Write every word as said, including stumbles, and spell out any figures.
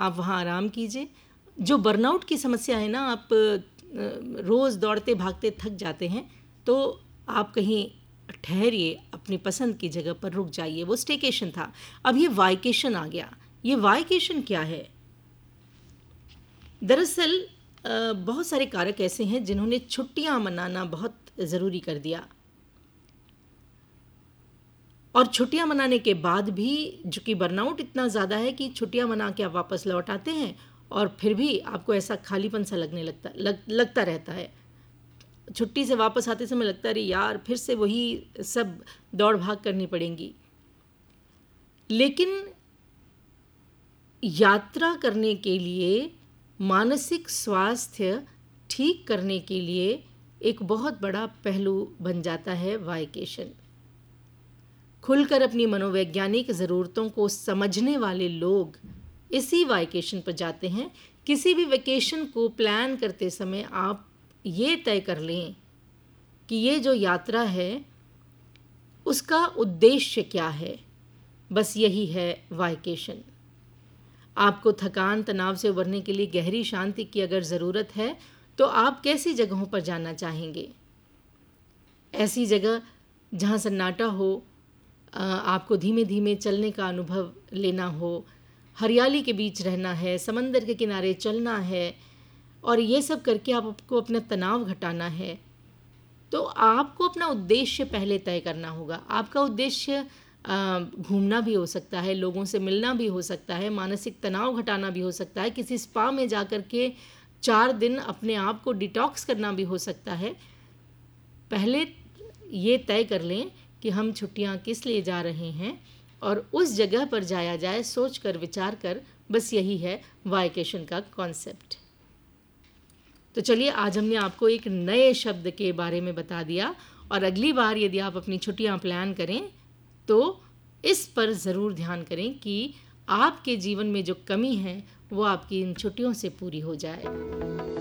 आप वहाँ आराम कीजिए। जो बर्नआउट की समस्या है ना, आप रोज़ दौड़ते भागते थक जाते हैं, तो आप कहीं ठहरिए, अपनी पसंद की जगह पर रुक जाइए। वो स्टेकेशन था, अब ये वाइकेशन आ गया। ये वाइकेशन क्या है? दरअसल अ, बहुत सारे कारक ऐसे हैं जिन्होंने छुट्टियां मनाना बहुत ज़रूरी कर दिया, और छुट्टियां मनाने के बाद भी चूँकि बर्नआउट इतना ज़्यादा है कि छुट्टियां मना के आप वापस लौट आते हैं और फिर भी आपको ऐसा खालीपन सा लगने लगता लग, लगता रहता है। छुट्टी से वापस आते समय लगता है अरे यार, फिर से वही सब दौड़ भाग करनी पड़ेगी। लेकिन यात्रा करने के लिए, मानसिक स्वास्थ्य ठीक करने के लिए एक बहुत बड़ा पहलू बन जाता है वाइकेशन। खुलकर अपनी मनोवैज्ञानिक ज़रूरतों को समझने वाले लोग इसी वाइकेशन पर जाते हैं। किसी भी वेकेशन को प्लान करते समय आप ये तय कर लें कि ये जो यात्रा है उसका उद्देश्य क्या है। बस यही है वाइकेशन। आपको थकान तनाव से उबरने के लिए गहरी शांति की अगर ज़रूरत है तो आप कैसी जगहों पर जाना चाहेंगे? ऐसी जगह जहाँ सन्नाटा हो, आपको धीमे धीमे चलने का अनुभव लेना हो, हरियाली के बीच रहना है, समंदर के किनारे चलना है, और ये सब करके आपको अपना तनाव घटाना है। तो आपको अपना उद्देश्य पहले तय करना होगा। आपका उद्देश्य घूमना भी हो सकता है, लोगों से मिलना भी हो सकता है, मानसिक तनाव घटाना भी हो सकता है, किसी स्पा में जा कर के चार दिन अपने आप को डिटॉक्स करना भी हो सकता है। पहले ये तय कर लें कि हम छुट्टियां किस लिए जा रहे हैं और उस जगह पर जाया जाए, सोच कर विचार कर। बस यही है वाइकेशन का कॉन्सेप्ट। तो चलिए, आज हमने आपको एक नए शब्द के बारे में बता दिया, और अगली बार यदि आप अपनी छुट्टियां प्लान करें तो इस पर ज़रूर ध्यान करें कि आपके जीवन में जो कमी है वो आपकी इन छुट्टियों से पूरी हो जाए।